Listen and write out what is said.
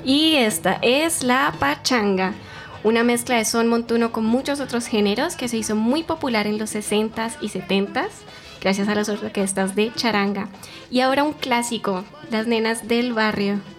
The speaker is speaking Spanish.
Y esta es la pachanga, una mezcla de son montuno con muchos otros géneros que se hizo muy popular en los 60s y 70s gracias a las orquestas de charanga. Y ahora un clásico, Las Nenas del Barrio.